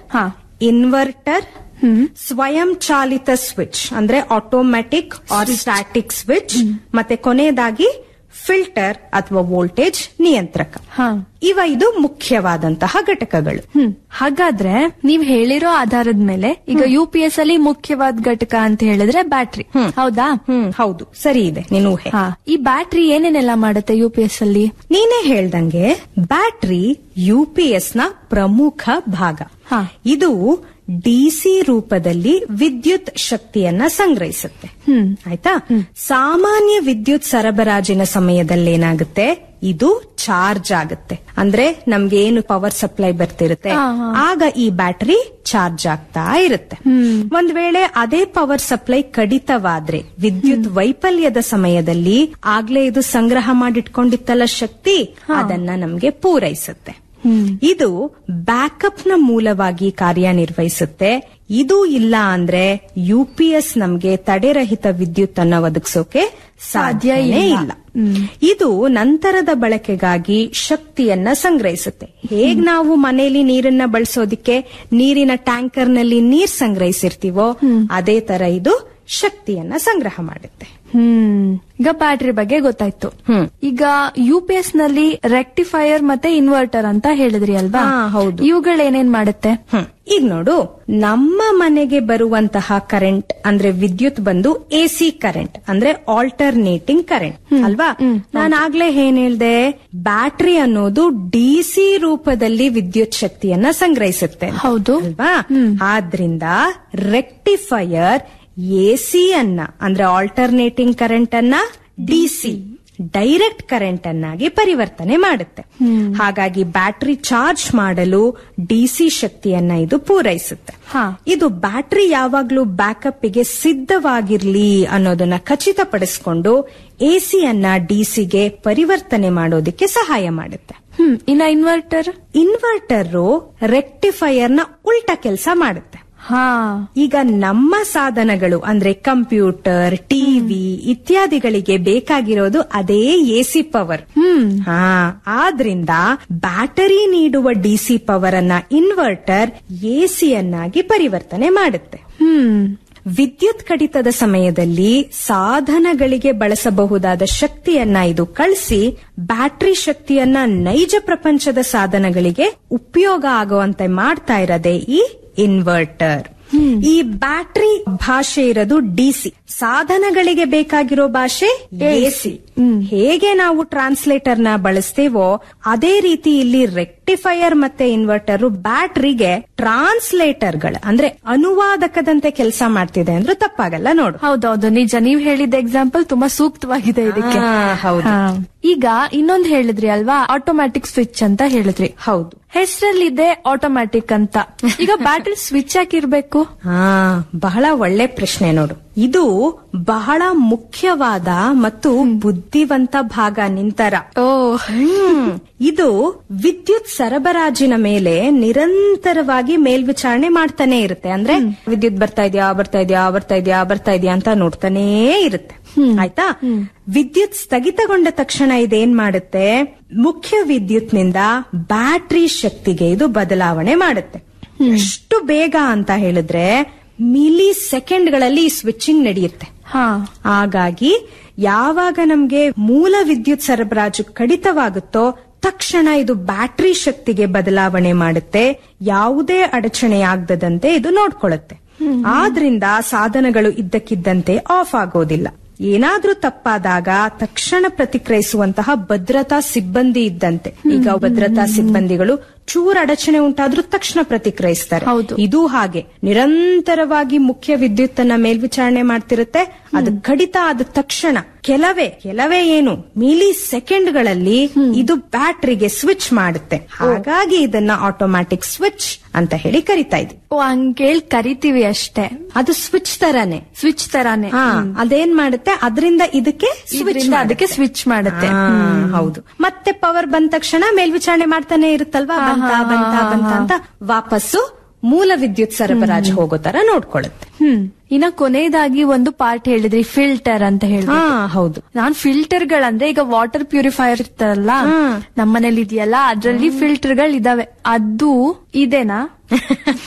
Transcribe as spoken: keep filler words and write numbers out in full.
ಹಾ. ಇನ್ವರ್ಟರ್, ಸ್ವಯಂ ಚಾಲಿತ ಸ್ವಿಚ್ ಅಂದ್ರೆ ಆಟೋಮ್ಯಾಟಿಕ್ ಆರ್ ಸ್ಟ್ಯಾಟಿಕ್ ಸ್ವಿಚ್, ಮತ್ತೆ ಕೊನೆಯದಾಗಿ ಫಿಲ್ಟರ್ ಅಥವಾ ವೋಲ್ಟೇಜ್ ನಿಯಂತ್ರಕ. ಇವ ಇದು ಮುಖ್ಯವಾದಂತಹ ಘಟಕಗಳು. ಹ್ಮ್ ಹಾಗಾದ್ರೆ ನೀವ್ ಹೇಳಿರೋ ಆಧಾರದ ಮೇಲೆ ಈಗ ಯು ಪಿ ಎಸ್ ಅಲ್ಲಿ ಮುಖ್ಯವಾದ ಘಟಕ ಅಂತ ಹೇಳಿದ್ರೆ ಬ್ಯಾಟ್ರಿ, ಹೌದಾ? ಹ್ಮ್ ಹೌದು, ಸರಿ ಇದೆ ನೀನು ಊಹೆ. ಈ ಬ್ಯಾಟ್ರಿ ಏನೇನೆಲ್ಲ ಮಾಡುತ್ತೆ ಯು ಪಿ ಎಸ್ ಅಲ್ಲಿ? ನೀನೇ ಹೇಳ್ದಂಗೆ ಬ್ಯಾಟ್ರಿ ಯು ಪಿ ಎಸ್ ನ ಪ್ರಮುಖ ಭಾಗ. ಇದು ಡಿಸಿ ರೂಪದಲ್ಲಿ ವಿದ್ಯುತ್ ಶಕ್ತಿಯನ್ನ ಸಂಗ್ರಹಿಸುತ್ತೆ. ಆಯ್ತಾ? ಸಾಮಾನ್ಯ ವಿದ್ಯುತ್ ಸರಬರಾಜಿನ ಸಮಯದಲ್ಲಿ ಏನಾಗುತ್ತೆ, ಇದು ಚಾರ್ಜ್ ಆಗುತ್ತೆ. ಅಂದ್ರೆ ನಮ್ಗೆ ಏನು ಪವರ್ ಸಪ್ಲೈ ಬರ್ತಿರುತ್ತೆ ಆಗ ಈ ಬ್ಯಾಟರಿ ಚಾರ್ಜ್ ಆಗ್ತಾ ಇರುತ್ತೆ. ಒಂದ್ ವೇಳೆ ಅದೇ ಪವರ್ ಸಪ್ಲೈ ಕಡಿತವಾದ್ರೆ ವಿದ್ಯುತ್ ವೈಫಲ್ಯದ ಸಮಯದಲ್ಲಿ ಆಗ್ಲೇ ಇದು ಸಂಗ್ರಹ ಮಾಡಿಟ್ಕೊಂಡಿತ್ತಲ್ಲ ಶಕ್ತಿ, ಅದನ್ನ ನಮ್ಗೆ ಪೂರೈಸುತ್ತೆ. ಇದು ಬ್ಯಾಕಪ್ ನ ಮೂಲವಾಗಿ ಕಾರ್ಯನಿರ್ವಹಿಸುತ್ತೆ. ಇದು ಇಲ್ಲ ಅಂದ್ರೆ ಯು ಪಿ ಎಸ್ ನಮ್ಗೆ ತಡೆರಹಿತ ವಿದ್ಯುತ್ ಅನ್ನ ಒದಗಿಸೋಕೆ ಸಾಧ್ಯನೇ ಇಲ್ಲ. ಇದು ನಂತರದ ಬಳಕೆಗಾಗಿ ಶಕ್ತಿಯನ್ನ ಸಂಗ್ರಹಿಸುತ್ತೆ. ಹೇಗ್ ನಾವು ಮನೆಯಲ್ಲಿ ನೀರನ್ನ ಬಳಸೋದಿಕ್ಕೆ ನೀರಿನ ಟ್ಯಾಂಕರ್ ನಲ್ಲಿ ನೀರ್ ಸಂಗ್ರಹಿಸಿರ್ತೀವೋ ಅದೇ ತರ ಇದು ಶಕ್ತಿಯನ್ನ ಸಂಗ್ರಹ ಮಾಡುತ್ತೆ. ಹ್ಮ್ ಈಗ ಬ್ಯಾಟ್ರಿ ಬಗ್ಗೆ ಗೊತ್ತಾಯ್ತು. ಈಗ ಯು ಪಿ ಎಸ್ ನಲ್ಲಿ ರೆಕ್ಟಿಫೈಯರ್ ಮತ್ತೆ ಇನ್ವರ್ಟರ್ ಅಂತ ಹೇಳಿದ್ರಿ ಅಲ್ವಾ? ಹೌದು. ಇವುಗಳೇನೇನ್ ಮಾಡುತ್ತೆ? ಈಗ ನೋಡು, ನಮ್ಮ ಮನೆಗೆ ಬರುವಂತಹ ಕರೆಂಟ್ ಅಂದ್ರೆ ವಿದ್ಯುತ್ ಬಂದು ಎಸಿ ಕರೆಂಟ್ ಅಂದ್ರೆ ಆಲ್ಟರ್ನೇಟಿಂಗ್ ಕರೆಂಟ್ ಅಲ್ವಾ? ನಾನು ಆಗ್ಲೇ ಏನ್ ಹೇಳ್ದೆ, ಬ್ಯಾಟ್ರಿ ಅನ್ನೋದು ಡಿಸಿ ರೂಪದಲ್ಲಿ ವಿದ್ಯುತ್ ಶಕ್ತಿಯನ್ನ ಸಂಗ್ರಹಿಸುತ್ತೆ. ಹೌದು ಅಲ್ವಾ? ಆದ್ರಿಂದ ರೆಕ್ಟಿಫೈಯರ್ ಎಸಿ ಅನ್ನ ಅಂದ್ರೆ ಆಲ್ಟರ್ನೇಟಿಂಗ್ ಕರೆಂಟ್ ಅನ್ನ ಡಿಸಿ ಡೈರೆಕ್ಟ್ ಕರೆಂಟ್ ಅನ್ನಾಗಿ ಪರಿವರ್ತನೆ ಮಾಡುತ್ತೆ. ಹಾಗಾಗಿ ಬ್ಯಾಟರಿ ಚಾರ್ಜ್ ಮಾಡಲು ಡಿಸಿ ಶಕ್ತಿಯನ್ನ ಇದು ಪೂರೈಸುತ್ತೆ. ಇದು ಬ್ಯಾಟರಿ ಯಾವಾಗ್ಲೂ ಬ್ಯಾಕಪ್ ಗೆ ಸಿದ್ಧವಾಗಿರ್ಲಿ ಅನ್ನೋದನ್ನ ಖಚಿತಪಡಿಸಿಕೊಂಡು ಎಸಿಯನ್ನ ಡಿಸಿಗೆ ಪರಿವರ್ತನೆ ಮಾಡೋದಕ್ಕೆ ಸಹಾಯ ಮಾಡುತ್ತೆ. ಹ್ಮ್ ಇನ್ನ ಇನ್ವರ್ಟರ್ ಇನ್ವರ್ಟರ್ ರೆಕ್ಟಿಫೈಯರ್ ನ ಉಲ್ಟಾ ಕೆಲಸ ಮಾಡುತ್ತೆ. ಹಾ ಈಗ ನಮ್ಮ ಸಾಧನಗಳು ಅಂದ್ರೆ ಕಂಪ್ಯೂಟರ್, ಟಿವಿ ಇತ್ಯಾದಿಗಳಿಗೆ ಬೇಕಾಗಿರೋದು ಅದೇ ಎಸಿ ಪವರ್. ಹಾ ಆದ್ರಿಂದ ಬ್ಯಾಟರಿ ನೀಡುವ ಡಿಸಿ ಪವರ್ ಅನ್ನ ಇನ್ವರ್ಟರ್ ಎಸಿಯನ್ನಾಗಿ ಪರಿವರ್ತನೆ ಮಾಡುತ್ತೆ. ಹ್ಮ್ ವಿದ್ಯುತ್ ಕಡಿತದ ಸಮಯದಲ್ಲಿ ಸಾಧನಗಳಿಗೆ ಬಳಸಬಹುದಾದ ಶಕ್ತಿಯನ್ನ ಇದು ಕಳಿಸಿ ಬ್ಯಾಟರಿ ಶಕ್ತಿಯನ್ನ ನೈಜ ಪ್ರಪಂಚದ ಸಾಧನಗಳಿಗೆ ಉಪಯೋಗ ಆಗುವಂತೆ ಮಾಡ್ತಾ ಇರೋದೇ ಈ ಇನ್ವರ್ಟರ್. ಈ ಬ್ಯಾಟರಿ ಭಾಷೆ ಇರೋದು ಡಿಸಿ, ಸಾಧನಗಳಿಗೆ ಬೇಕಾಗಿರೋ ಭಾಷೆ ಎಸಿ. ಹೇಗೆ ನಾವು ಟ್ರಾನ್ಸ್ಲೇಟರ್ ನ ಬಳಸ್ತೀವೋ ಅದೇ ರೀತಿ ಇಲ್ಲಿ ರೆಕ್ಟಿಫೈಯರ್ ಮತ್ತೆ ಇನ್ವರ್ಟರ್ ಬ್ಯಾಟರಿಗೆ ಟ್ರಾನ್ಸ್ಲೇಟರ್ಗಳು ಅಂದ್ರೆ ಅನುವಾದಕದಂತೆ ಕೆಲಸ ಮಾಡ್ತಿದೆ ಅಂದ್ರೆ ತಪ್ಪಾಗಲ್ಲ ನೋಡು. ಹೌದೌದು, ನಿಜ. ನೀವ್ ಹೇಳಿದ ಎಕ್ಸಾಂಪಲ್ ತುಂಬಾ ಸೂಕ್ತವಾಗಿದೆ ಇದಕ್ಕೆ. ಹೌದು. ಈಗ ಇನ್ನೊಂದ್ ಹೇಳಿದ್ರಿ ಅಲ್ವಾ, ಆಟೋಮ್ಯಾಟಿಕ್ ಸ್ವಿಚ್ ಅಂತ ಹೇಳಿದ್ರಿ. ಹೌದು, ಹೆಸರಲ್ಲಿದೆ ಆಟೋಮ್ಯಾಟಿಕ್ ಅಂತ. ಈಗ ಬ್ಯಾಟರಿ ಸ್ವಿಚ್ ಯಾಕಿರ್ಬೇಕು? ಹಾ ಬಹಳ ಒಳ್ಳೆ ಪ್ರಶ್ನೆ ನೋಡು. ಇದು ಬಹಳ ಮುಖ್ಯವಾದ ಮತ್ತು ಬುದ್ಧಿವಂತ ಭಾಗ ನಿಂತರ. ಓ ಇದು ವಿದ್ಯುತ್ ಸರಬರಾಜಿನ ಮೇಲೆ ನಿರಂತರವಾಗಿ ಮೇಲ್ವಿಚಾರಣೆ ಮಾಡ್ತಾನೆ ಇರುತ್ತೆ. ಅಂದ್ರೆ ವಿದ್ಯುತ್ ಬರ್ತಾ ಇದೆಯಾ ಬರ್ತಾ ಇದೆಯಾ ಬರ್ತಾ ಇದೆಯಾ ಬರ್ತಾ ಇದೆಯಾ ಅಂತ ನೋಡ್ತಾನೇ ಇರುತ್ತೆ. ಆಯ್ತಾ? ವಿದ್ಯುತ್ ಸ್ಥಗಿತಗೊಂಡ ತಕ್ಷಣ ಇದೇನ್ ಮಾಡುತ್ತೆ, ಮುಖ್ಯ ವಿದ್ಯುತ್ ನಿಂದ ಬ್ಯಾಟರಿ ಶಕ್ತಿಗೆ ಇದು ಬದಲಾವಣೆ ಮಾಡುತ್ತೆ. ಎಷ್ಟು ಬೇಗ ಅಂತ ಹೇಳಿದ್ರೆ ಮಿಲಿ ಸೆಕೆಂಡ್ಗಳಲ್ಲಿ ಈ ಸ್ವಿಚಿಂಗ್ ನಡೆಯುತ್ತೆ. ಹಾಗಾಗಿ ಯಾವಾಗ ನಮ್ಗೆ ಮೂಲ ವಿದ್ಯುತ್ ಸರಬರಾಜು ಕಡಿತವಾಗುತ್ತೋ ತಕ್ಷಣ ಇದು ಬ್ಯಾಟರಿ ಶಕ್ತಿಗೆ ಬದಲಾವಣೆ ಮಾಡುತ್ತೆ. ಯಾವುದೇ ಅಡಚಣೆ ಆಗದಂತೆ ಇದು ನೋಡ್ಕೊಳ್ಳುತ್ತೆ. ಆದ್ರಿಂದ ಸಾಧನಗಳು ಇದ್ದಕ್ಕಿದ್ದಂತೆ ಆಫ್ ಆಗೋದಿಲ್ಲ. ಏನಾದ್ರೂ ತಪ್ಪಾದಾಗ ತಕ್ಷಣ ಪ್ರತಿಕ್ರಿಯಿಸುವಂತಹ ಭದ್ರತಾ ಸಿಬ್ಬಂದಿ ಇದ್ದಂತೆ. ಈಗ ಭದ್ರತಾ ಸಿಬ್ಬಂದಿಗಳು ಚೂರ್ ಅಡಚಣೆ ಉಂಟಾದ್ರೂ ತಕ್ಷಣ ಪ್ರತಿಕ್ರಿಯಿಸ್ತಾರೆ. ಇದು ಹಾಗೆ ನಿರಂತರವಾಗಿ ಮುಖ್ಯ ವಿದ್ಯುತ್ ಅನ್ನ ಮೇಲ್ವಿಚಾರಣೆ ಮಾಡ್ತಿರುತ್ತೆ. ಅದು ಕಡಿತ ಆದ ತಕ್ಷಣ ಕೆಲವೇ ಕೆಲವೇ ಏನು ಮಿಲಿ ಸೆಕೆಂಡ್ಗಳಲ್ಲಿ ಇದು ಬ್ಯಾಟರಿಗೆ ಸ್ವಿಚ್ ಮಾಡುತ್ತೆ. ಹಾಗಾಗಿ ಇದನ್ನ ಆಟೋಮ್ಯಾಟಿಕ್ ಸ್ವಿಚ್ ಅಂತ ಹೇಳಿ ಕರಿತಾ ಇದ್ವಿ. ಓ ಹಂಗೇಳಿ ಕರಿತೀವಿ ಅಷ್ಟೇ, ಅದು ಸ್ವಿಚ್ ತರಾನೇ ಸ್ವಿಚ್ ತರಾನೇ ಅದೇನ್ ಮಾಡುತ್ತೆ, ಅದರಿಂದ ಇದಕ್ಕೆ ಅದಕ್ಕೆ ಸ್ವಿಚ್ ಮಾಡುತ್ತೆ. ಹೌದು. ಮತ್ತೆ ಪವರ್ ಬಂದ ತಕ್ಷಣ ಮೇಲ್ವಿಚಾರಣೆ ಮಾಡ್ತಾನೆ ಇರುತ್ತಲ್ವಾ, ಬಂತ ಬಂತ ಬಂತ ಅಂತ ವಾಪಸ್ಸು ಮೂಲ ವಿದ್ಯುತ್ ಸರಬರಾಜು ಹೋಗೋ ತರ ನೋಡ್ಕೊಳ್ಳುತ್ತೆ. ಹ್ಮ್ ಇನ್ನ ಕೊನೆಯದಾಗಿ ಒಂದು ಪಾರ್ಟ್ ಹೇಳಿದ್ರಿ, ಫಿಲ್ಟರ್ ಅಂತ ಹೇಳಿದ್ರಿ. ಹೌದು. ನಾನ್ ಫಿಲ್ಟರ್ ಗಳಂದ್ರೆ ಈಗ ವಾಟರ್ ಪ್ಯೂರಿಫೈಯರ್ ಇರ್ತಾರಲ್ಲ ನಮ್ಮನೇಲಿ ಇದೆಯಲ್ಲ, ಅದ್ರಲ್ಲಿ ಫಿಲ್ಟರ್ ಗಳು ಇದಾವೆ. ಅದು ಇದೇನಾ?